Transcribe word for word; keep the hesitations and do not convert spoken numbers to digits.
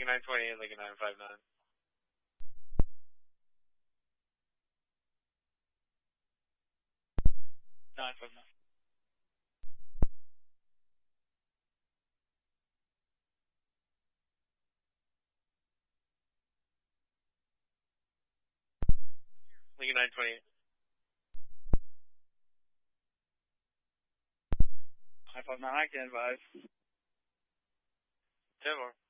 Lincoln nine twenty-eight, Lincoln nine five nine. nine five nine. Lincoln nine twenty-eight. nine five nine, I can advise. ten more.